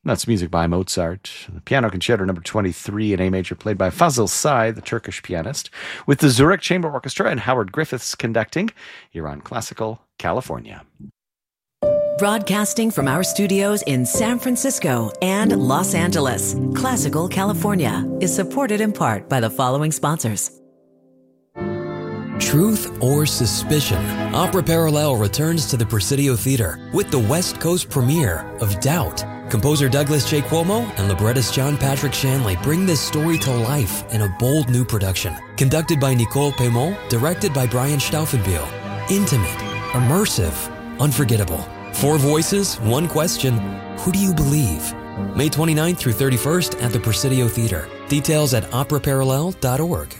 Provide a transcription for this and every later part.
That's music by Mozart. The Piano Concerto number 23 in A major, played by Fazil Say, the Turkish pianist, with the Zurich Chamber Orchestra and Howard Griffiths conducting, here on Classical California. Broadcasting from our studios in San Francisco and Los Angeles, Classical California is supported in part by the following sponsors. Truth or Suspicion, Opera Parallel returns to the Presidio Theater with the West Coast premiere of Doubt. Composer Douglas J. Cuomo and librettist John Patrick Shanley bring this story to life in a bold new production. Conducted by Nicole Pemont, directed by Brian Stauffenbiel. Intimate, immersive, unforgettable. 4 voices, 1 question. Who do you believe? May 29th through 31st at the Presidio Theater. Details at operaparallel.org.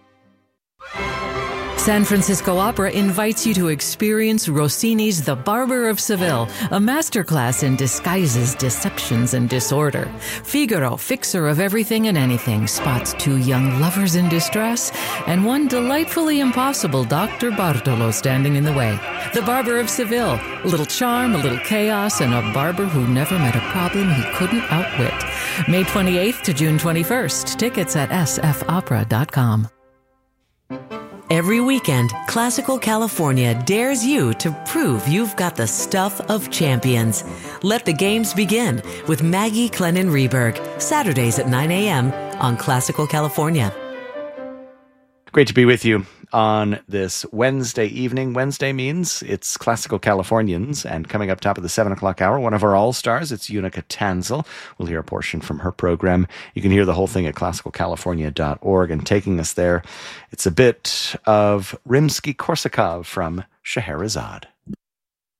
San Francisco Opera invites you to experience Rossini's The Barber of Seville, a masterclass in disguises, deceptions, and disorder. Figaro, fixer of everything and anything, spots 2 young lovers in distress and one delightfully impossible Dr. Bartolo standing in the way. The Barber of Seville, a little charm, a little chaos, and a barber who never met a problem he couldn't outwit. May 28th to June 21st. Tickets at sfopera.com. Every weekend, Classical California dares you to prove you've got the stuff of champions. Let the games begin with Maggie Clennon Rehberg, Saturdays at 9 a.m. on Classical California. Great to be with you on this Wednesday evening. Wednesday means it's Classical Californians, and coming up top of the 7 o'clock hour, one of our all-stars, it's Unica Tanzel. We'll hear a portion from her program. You can hear the whole thing at classicalcalifornia.org, and taking us there, it's a bit of Rimsky-Korsakov from Scheherazade.